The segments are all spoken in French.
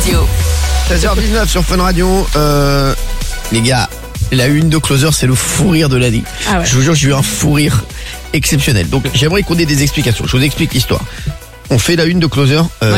16h19 sur Fun Radio. Les gars, la une de Closer, c'est le fou rire de l'année. Ah ouais. Je vous jure, j'ai eu un fou rire exceptionnel. Donc j'aimerais qu'on ait des explications. Je vous explique l'histoire. On fait la une de Closer.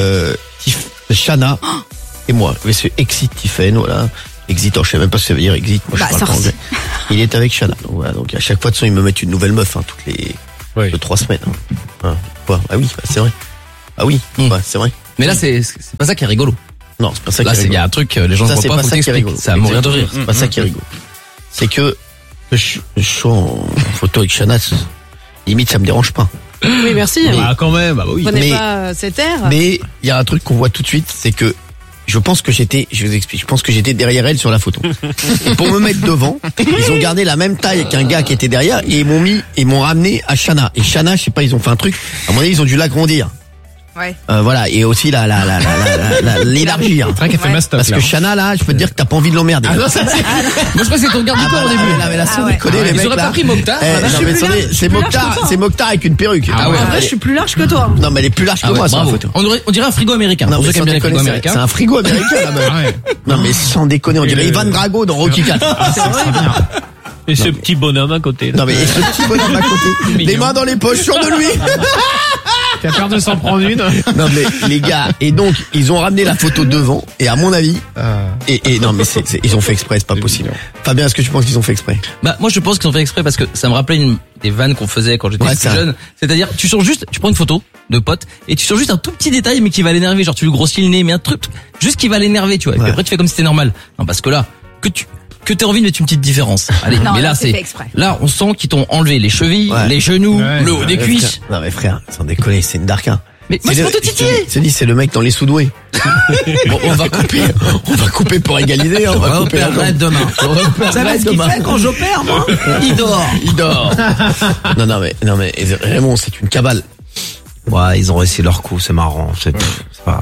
Shana et moi. C'est Exit Tiffen, voilà. Exit, je sais même pas ce que ça veut dire Exit. Moi, je parle pas anglais. Il est avec Shana. Donc voilà. Donc à chaque fois de son, ils me mettent une nouvelle meuf, toutes les 3 semaines. Quoi Ah oui, c'est vrai. Ah oui, c'est vrai. Mais là, c'est pas ça qui est rigolo. Non, c'est pas ça là, qui est rigolo. Il y a un truc, les gens ne voient pas, faut t'expliquer. Ça à mourir de rire. C'est pas ça qui est rigolo. C'est que je suis en photo avec Shana, limite ça me dérange pas. Oui, merci. Quand même, bah oui. Prenez pas cet air. Mais il y a un truc qu'on voit tout de suite, c'est que je pense que j'étais derrière elle sur la photo. Et pour me mettre devant, ils ont gardé la même taille qu'un gars qui était derrière et ils m'ont ramené à Shana. Et Shana, je sais pas, ils ont fait un truc. À mon avis, ils ont dû l'agrandir. Ouais. Voilà, et aussi l'élargir. C'est vrai qu'elle fait mastoc. Parce que Shana, là, je peux te dire que t'as pas envie de l'emmerder. Moi, je crois que c'est ton garde du corps au début. Mais là, sans déconner, les mecs, Ils auraient pas pris Mokhtar. C'est Mokhtar avec une perruque. En vrai, je suis plus large que toi. Non, mais elle est plus large que moi, sur la photo. On dirait un frigo américain. Non, mais sans déconner, c'est un frigo américain, là-bas. Non, mais sans déconner, on dirait Ivan Drago dans Rocky 4. Et ce petit bonhomme à côté. Non, mais ce petit bonhomme à côté. Les mains dans les poches, sûr de lui. T'as peur de s'en prendre une? Non, mais les gars, et donc, ils ont ramené la photo devant, et à mon avis, non, mais ils ont fait exprès, c'est pas possible. Fabien, est-ce que tu penses qu'ils ont fait exprès? Bah, moi, je pense qu'ils ont fait exprès parce que ça me rappelait des vannes qu'on faisait quand j'étais plus jeune. C'est-à-dire, tu prends une photo de pote, et tu changes juste un tout petit détail, mais qui va l'énerver. Genre, tu lui grossis le nez, mais un truc, juste qui va l'énerver, tu vois. Et puis après, tu fais comme si c'était normal. Non, parce que là, que t'aies envie de mettre une petite différence. Allez, non, mais là, là, on sent qu'ils t'ont enlevé les chevilles, les genoux, le haut des cuisses. Non, mais frère, sans déconner, c'est une darka. Mais moi, c'est pour te titiller. C'est le mec dans les Soudoués. Bon, on va couper pour égaliser. On va couper demain. Ça va ce qu'il fait quand j'opère, moi. Il dort. Non, mais Raymond, c'est une cabale. Ouais, ils ont réussi leur coup, c'est marrant. C'est pas.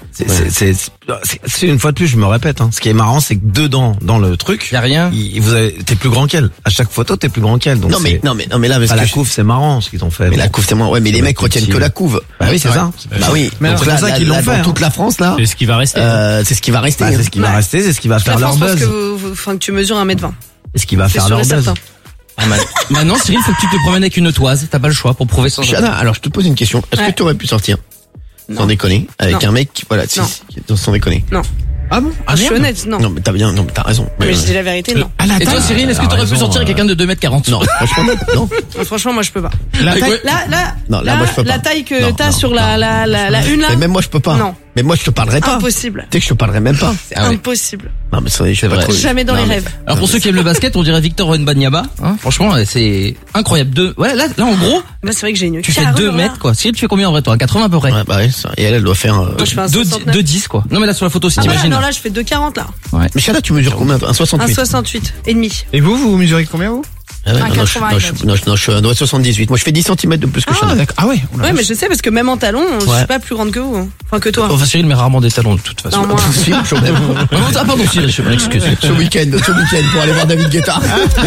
C'est une fois de plus, je me répète. Ce qui est marrant, c'est que dedans, dans le truc, y a rien. T'es plus grand qu'elle. À chaque photo, t'es plus grand qu'elle. Donc non mais là, parce que la couve, c'est marrant ce qu'ils ont fait. Mais la couve, c'est marrant. Ouais, mais les mecs retiennent que la couve. Bah oui, c'est ça. Bah oui. Mais c'est pour ça qu'ils l'ont fait. Dans toute la France là. C'est ce qui va rester. C'est ce qui va rester. C'est ce qui va rester. C'est ce qui va faire leur buzz. Que tu mesures 1m20. C'est ce qui va faire leur buzz. Maintenant, Cyril, faut que tu te promènes avec une toise. T'as pas le choix pour prouver ça. Shana, alors je te pose une question. Est-ce que tu aurais pu sortir sans déconner avec un mec, voilà, sans déconner? Non. Ah bon? Je suis honnête, non. Non, mais t'as raison. Mais je dis la vérité, non. Et toi, Cyril, est-ce que t'aurais pu sortir avec quelqu'un de 2m40? Non, franchement, non. Franchement, moi, je peux pas. Moi, je peux pas. La taille que t'as sur la une là. Mais même moi, je peux pas. Non. Mais moi, je te parlerai pas. Impossible. Tu sais que je te parlerai même pas. C'est impossible. Non, mais c'est vrai. Jamais dans les rêves. Alors pour ceux qui aiment le basket, on dirait Victor Wembanyama. Franchement, c'est incroyable. Ouais, là, en gros. Bah, c'est vrai que j'ai une. Tu fais 2 mètres, quoi. Cyril, tu fais combien en vrai, toi? 80 à peu près. Ouais, bah ouais, ça. Et elle doit faire, 2,10, quoi. Non, mais là, sur la photo, si t'imagines. Non, là, je fais 2,40, là. Ouais. Mais Shana, tu mesures combien? 1,68. 1,68 et demi. Et vous mesurez combien, vous? Non, je suis à 1,78. Moi, je fais 10 cm de plus que Shana. Ah ouais. Ouais, mais je sais, parce que même en talons, je suis pas plus grande que vous. Enfin, que toi. Enfin, Cyril met rarement des talons, de toute façon. Non, moi. Pardon, Cyril, je m'excuse. Ce week-end, pour aller voir David Guetta.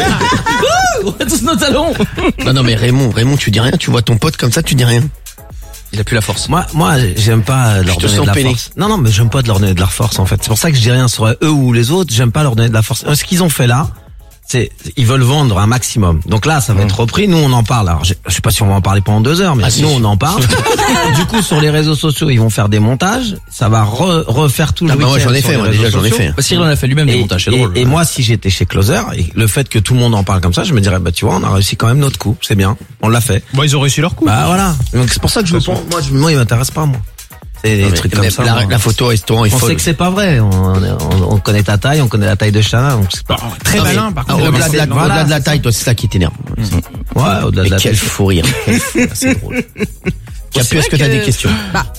On a tous nos talons. Non, mais Raymond, tu dis rien, tu vois ton pote comme ça, tu dis rien. Il a plus la force. Moi, j'aime pas leur donner de la force. Non, mais j'aime pas de leur donner de la force, en fait. C'est pour ça que je dis rien sur eux ou les autres. J'aime pas leur donner de la force. Ce qu'ils ont fait là, ils veulent vendre un maximum. Donc là, ça va être repris. Nous, on en parle. Alors, je sais pas si on va en parler pendant 2 heures, mais nous, on en parle. Du coup, sur les réseaux sociaux, ils vont faire des montages. Ça va refaire tout le week-end. Moi, j'en ai fait. Cyril en a fait lui-même des montages. C'est drôle. Et moi, si j'étais chez Closer, et le fait que tout le monde en parle comme ça, je me dirais, bah, tu vois, on a réussi quand même notre coup. C'est bien. On l'a fait. Bon, ils ont réussi leur coup. Bah, voilà. Donc, c'est pour ça que moi, il m'intéresse pas, moi. C'est des trucs comme ça. La photo restaurant est folle. On sait que c'est pas vrai. On connaît ta taille, on connaît la taille de Shana, donc c'est pas très malin. Par contre, au-delà de la taille, toi, c'est ça qui t'énerve. Ouais, au-delà de la taille. Quel fou rire. C'est drôle. Capu, est-ce que t'as des questions?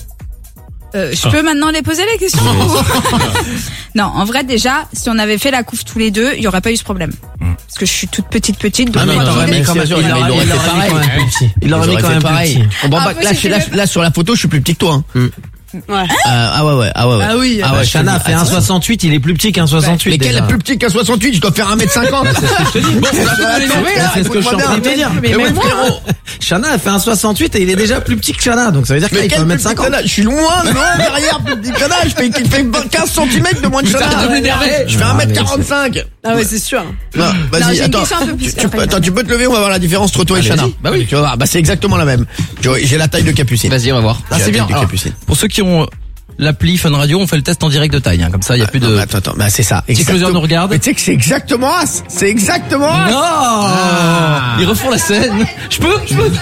Je peux maintenant les poser les questions? Non, en vrai, déjà, si on avait fait la couve tous les deux, il y aurait pas eu ce problème. Parce que je suis toute petite. Donc il l'aurait fait pareil. Il l'aurait fait pareil. Là, sur la photo, je suis plus petit que toi. Ouais. Ah ouais. Ah oui. Ah ouais, Shana fait 1,68, il est plus petit qu'un 68. Mais quel est plus petit qu'un 68? Je dois faire 1m50. C'est ce que je te dis. C'est ce que je suis en train de te dire. Mais ouais, frérot. Shana a fait 1,68 et il est déjà plus petit que Shana, donc ça veut dire qu'il Mais peut quel 1m50. Je suis loin, non, derrière, petit connard. Je fais 15 cm de moins de Shana. Je fais 1m45. Ah ouais, c'est sûr. Non, Non, vas-y, j'ai une attends. question un peu plus après. Attends, tu peux te lever, on va voir la différence entre toi et Shana. Bah oui. Tu vas voir, bah c'est exactement la même. J'ai la taille de Capucine. Vas-y, on va voir. Ah, J'ai c'est la bien. taille de Alors, Capucine. pour ceux qui ont l'appli Fun Radio, on fait le test en direct de taille, hein. Comme ça, il y a plus de... Non, mais attends, bah c'est ça. Si Closer nous regarde. Mais tu sais que c'est exactement As. C'est exactement As. Non Ils refont la scène. Je peux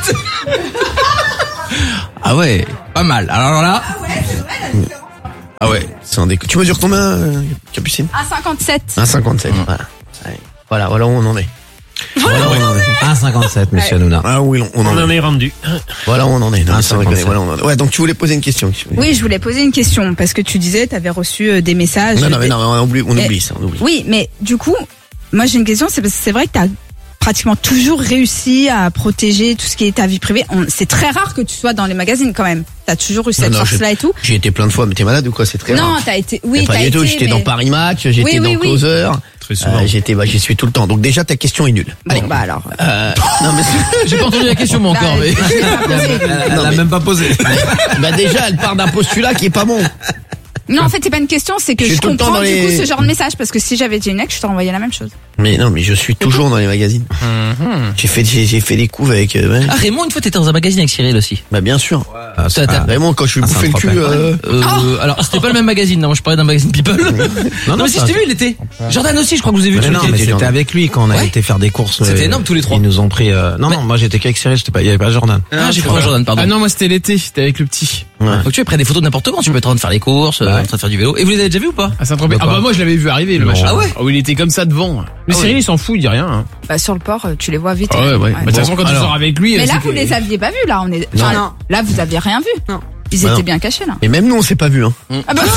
Ah ouais, pas mal. Alors là... Ah ouais, c'est un déco. Tu mesures combien, Capucine? 1,57. 1,57. Voilà. Voilà où on en est. Voilà où on en est. 1,57, monsieur Hanouna. Ah oui, on en est. rendu. Voilà où on en est. Non, sans 1,57. déconner, voilà où on en est. Ouais, donc tu voulais poser une question. Oui, je voulais poser une question parce que tu disais tu avais reçu des messages. Non, on oublie ça, on oublie. Oui, mais du coup, moi j'ai une question, c'est parce que c'est vrai que tu as pratiquement toujours réussi à protéger tout ce qui est ta vie privée. C'est très rare que tu sois dans les magazines quand même. T'as toujours eu cette force-là et tout. J'y étais plein de fois, mais t'es malade ou quoi? C'est très rare. Non, t'as été, oui, pas t'as du été. tout. J'étais dans Paris Match, j'étais dans Closer. Très souvent. J'y suis tout le temps. Donc déjà ta question est nulle. Bon, bah alors. Non mais J'ai pas entendu la question moi encore, mais... Elle l'a même pas posé. bah déjà elle part d'un postulat qui est pas bon. Non, en fait, c'est pas une question, c'est que Je suis je tout le temps comprends dans du les- coup ce genre de message parce que si j'avais été une ex, je t'aurais envoyé la même chose. Mais non, mais je suis toujours dans les magazines. J'ai fait des coups avec. Ouais. Ah, Raymond, une fois t'étais dans un magazine avec Cyril aussi. Bah bien sûr. T'as- Vraiment quand je suis bouffé le cul. Alors, c'était pas le même magazine, non, moi je parlais d'un magazine People. Non, mais si ça- je t'ai vu, il était. Jordan aussi, je crois que vous avez vu. Mais non, mais c'était avec lui quand on a Ouais. été faire des courses. C'était énorme, tous les trois. Ils nous ont pris. Non, moi j'étais qu'avec Cyril, il y avait pas Jordan. Ah, j'ai pris Jordan, pardon. Ah non, moi c'était l'été, c'était avec le petit. Donc tu prends des photos de n'importe comment, tu peux être en train de faire les courses, en train de faire du vélo. Et vous les avez déjà vus ou pas? Ah, Saint-Tropez. De Ah quoi bah moi je l'avais vu arriver le machin. Ah ouais Oh, il était comme ça devant. Mais Cyril il s'en fout, il dit rien. Hein. Bah, sur le port, tu les vois vite. Ah ouais. Bah, de toute façon quand tu alors. sors avec lui. Mais là, c'est vous que- les aviez pas vus, là, on est. Non. Enfin, Non. là, vous aviez rien vu. Non. Ils Bah étaient non. bien cachés, là. Mais même nous on s'est pas vu. Hein. Ah bah,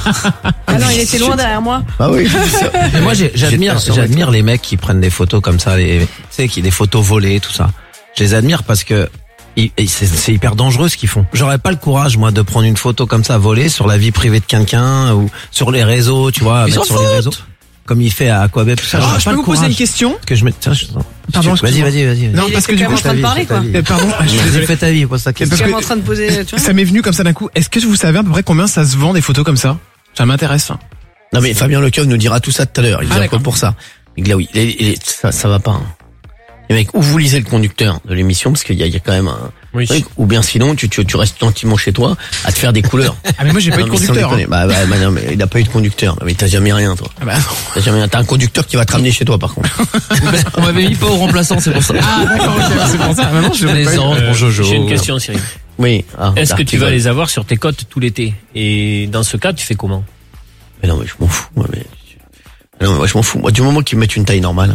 Ah non, il était loin derrière moi. Ah oui. Mais moi j'admire les mecs qui prennent des photos comme ça, tu sais, qui des photos volées, tout ça. Je les admire parce que c'est hyper dangereux ce qu'ils font. J'aurais pas le courage moi de prendre une photo comme ça volée sur la vie privée de quelqu'un ou sur les réseaux, tu vois, Ils mettre s'en sur les foutent. réseaux. Comme il fait à Aquabet, tout ça. Ah, J'aurais je pas peux le vous poser courage une question? que je mette. Tiens, Pardon, vas-y. Non, Il parce que était du quand même coup en train de parler, quoi. Pardon, je suis Vas-y, désolé. fais ta vie, pose ta question. Parce Je suis que- en train de poser, tu vois. Ça m'est venu comme ça d'un coup. Est-ce que vous savez à peu près combien ça se vend des photos comme ça? Ça m'intéresse. Non mais Fabien Lecoeuf nous dira tout ça tout à l'heure. Il Ah, dira d'accord. quoi pour ça. Mais là oui, ça va pas. Hein. Les mecs, ou vous lisez le conducteur de l'émission parce qu'il y a quand même un Oui. truc, ou bien sinon tu restes gentiment chez toi à te faire des couleurs. Ah mais moi j'ai pas eu de Non, mais sans conducteur. déconner. Bah, non, mais il a pas eu de conducteur. Mais t'as jamais rien, toi. Ah bah non. T'as jamais rien. T'as un conducteur qui va te ramener chez toi, par contre. On m'avait mis pas au remplaçant, c'est pour ça. Ah d'accord, ok, c'est pour ça. Maintenant je Les ordres pour Jojo. J'ai une question, Cyril. Oui. Ah, Est-ce que tu vas les les avoir sur tes côtes tout l'été? Et dans ce cas, tu fais comment? Mais non, mais je m'en fous. Moi, mais... Non, mais moi, je m'en fous. Moi, du moment qu'ils me mettent une taille normale.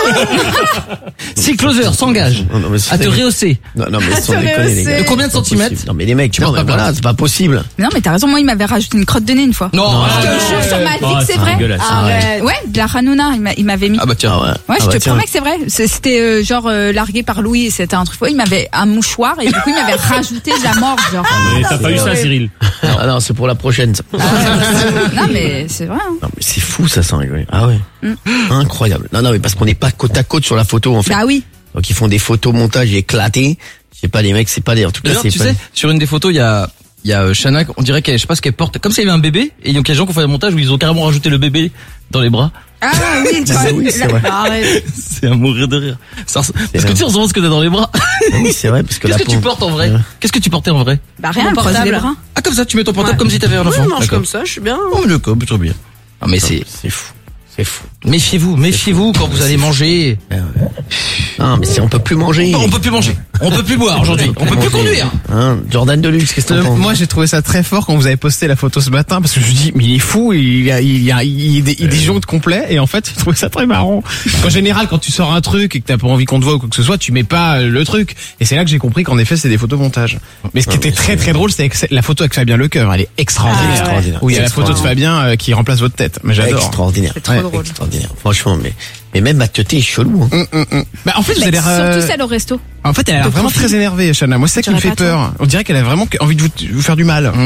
Si Closer s'engage Non, mais à te rehausser, Non, mais sans déconner, les gars. de combien de C'est pas centimètres? possible. Non, mais les mecs, Tu non, mettras mais pas voilà, c'est pas possible. Mais non, mais t'as raison, moi, il m'avait rajouté une crotte de nez une fois. Non, Je te jure sur ma vie Oh, que c'est c'est vrai. dégueulasse. Arrête. Ouais, de la Hanouna, il m'avait mis. Ah bah tiens. Ah ouais. Ouais, Ah je bah, te tiens. promets que c'est vrai. C'était genre largué par Louis, et c'était un truc fou. Il m'avait un mouchoir et du coup il m'avait rajouté de la mort, genre. Mais t'as pas eu ça, Cyril? Ah non, c'est pour la prochaine, ça. Non mais c'est vrai. Hein. Non, mais c'est fou, ça, sans rigoler. Ah ouais. Incroyable. Non, mais parce qu'on n'est pas côte à côte sur la photo, en fait. Bah oui. Donc, ils font des photos montage éclatés. Je sais pas, les mecs, c'est pas des, en tout cas, D'ailleurs, c'est tu pas. sais, sur une des photos, il y a Shana, on dirait qu'elle, je sais pas ce qu'elle porte, comme s'il y avait un bébé, et donc il y a des gens qui ont fait un montage où ils ont carrément rajouté le bébé dans les bras. Ah oui, tu Ah vois, oui, c'est vrai. Arrête. C'est à mourir de rire. Parce que vrai. tu sais, on se demande ce que t'as dans les bras. Oui, c'est vrai, parce que Qu'est-ce la que tu pauvre- portes en vrai? Ouais. Qu'est-ce que tu portais en vrai? Bah rien, Mon croise les portable. bras. Ah, comme ça, tu mets ton portable Ouais. comme si t'avais un Oui, enfant. je mange D'accord. comme ça, je suis bien. Oh, d'accord, très bien. Ah, mais c'est, C'est fou. C'est fou. méfiez-vous quand vous allez manger. Non, mais on peut plus manger. On peut plus manger. On peut plus boire aujourd'hui. On peut plus conduire. Hein, Jordan Deluxe, qu'est-ce que t'en penses? Moi j'ai trouvé ça très fort quand vous avez posté la photo ce matin parce que je me dis mais il est fou, il disjoncte complet et en fait j'ai trouvé ça très marrant. En général quand tu sors un truc et que t'as pas envie qu'on te voit ou quoi que ce soit, tu mets pas le truc et c'est là que j'ai compris qu'en effet c'est des photos montage. Mais ce qui était très très drôle c'est la photo avec Fabien Lecoeur, elle est extraordinaire. Ah ouais. Extraordinaire. Où il y a la photo de Extraordinaire. Fabien qui remplace votre tête. Mais j'adore. Extraordinaire. C'est trop Ouais, drôle. extraordinaire. Franchement, mais même ma tête est chelou, hein. Bah en fait vous avez l'air Surtout celle au resto. en fait elle a l'air de vraiment profil. très énervée Shana. Moi c'est ça qui me J'aurais fait pas peur. On dirait qu'elle a vraiment envie de vous faire du mal.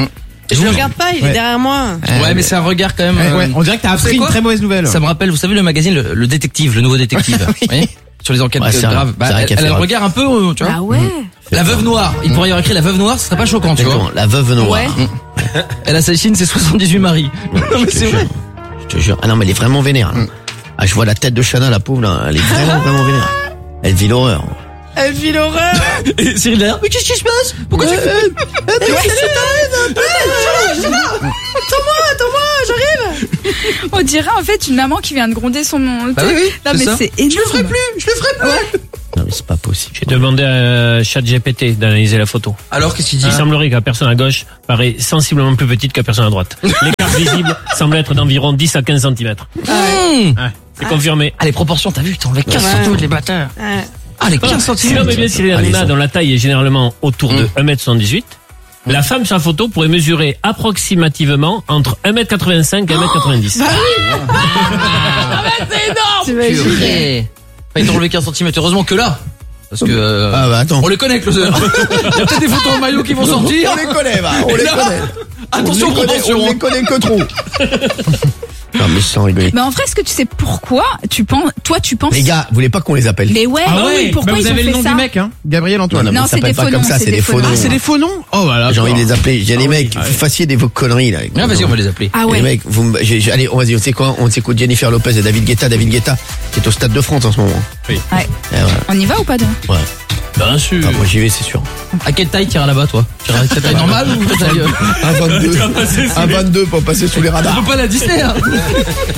Je le regarde pas, il est derrière moi. Ouais, mais c'est un regard quand même. Ouais, on dirait que t'as appris une très mauvaise nouvelle. Ça me rappelle, vous savez, le magazine, le détective, le nouveau détective. Vous voyez, sur les enquêtes graves. Elle a le regard un peu, tu vois. Ah ouais. La veuve noire. Il pourrait y avoir écrit la veuve noire, ce serait pas choquant, tu vois. La veuve noire. Ouais. Elle assassine ses 78 maris. Non, mais c'est vrai. Je te jure. Ah non, mais elle est vraiment vénère. Ah, je vois la tête de Chana, la pauvre, là. Elle est vraiment vénère. Elle vit l'horreur. Elle vit l'horreur. Et Cyril derrière, mais qu'est-ce qui se passe? Pourquoi tu fais? Attends-moi, j'arrive. On dirait en fait une maman qui vient de gronder son nom. Bah oui, non mais c'est énorme. Je le ferai plus. Ouais. Non, mais c'est pas possible. J'ai demandé à ChatGPT d'analyser la photo. Alors, qu'est-ce qu'il dit? Il semblerait que la personne à gauche paraît sensiblement plus petite que la personne à droite. L'écart visible semble être d'environ 10 à 15 cm. C'est confirmé. Ah, les proportions, t'as vu, t'as enlevé 15 cm, les bâtards. Ah, les 15 cm. Si l'homme est bien Cyril Hanouna, dont la taille est généralement autour de 1m78, la femme sur la photo pourrait mesurer approximativement entre 1m85 et 1m90. C'est énorme. Purée. Ils t'ont enlevé 15 cm, heureusement que là. Parce que, Ah bah attends. on les connaît, Closer. Il y a peut-être des photos en maillot qui vont sortir. On les connaît, va. On les connaît. Attention aux proportions. On les connaît que trop. Non, mais sans rigoler. Mais en vrai, est-ce que tu sais pourquoi tu penses Les gars, vous voulez pas qu'on les appelle? Mais ouais, pourquoi vous ils ont avez le fait nom ça? du mec, hein, Gabriel Antoine. Non, Non, mais ça c'est des s'appelle pas faux comme noms, ça, c'est des faux noms. Ah, c'est des faux noms. Oh voilà. J'ai envie de les appeler. J'ai les mecs, vous fassiez des vos conneries là. Ah, vas-y, on va les appeler. Ah Les ouais. mecs, allez, vas-y, on sait quoi? On s'écoute Jennifer Lopez et David Guetta, qui est au Stade de France en ce moment. Ouais. Et voilà. On y va ou pas demain? Ouais. Bien sûr. Enfin, moi j'y vais, c'est sûr. À quelle taille t'iras là-bas, toi? T'iras à quelle taille normale ou Un 22. Un 22 pour passer sous les radars. On peut pas la Disney, hein.